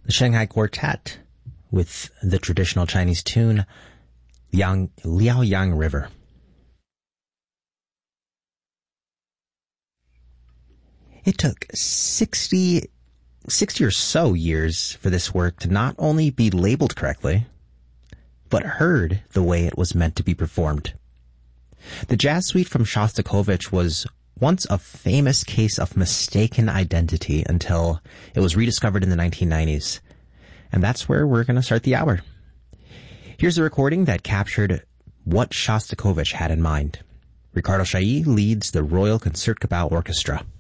The Shanghai Quartet with the traditional Chinese tune Liaoyang River. It took 60 or so years for this work to not only be labeled correctly, but heard the way it was meant to be performed. The jazz suite from Shostakovich was once a famous case of mistaken identity until it was rediscovered in the 1990s. And that's where we're going to start the hour. Here's a recording that captured what Shostakovich had in mind. Ricardo Chailly leads the Royal Concertgebouw Orchestra.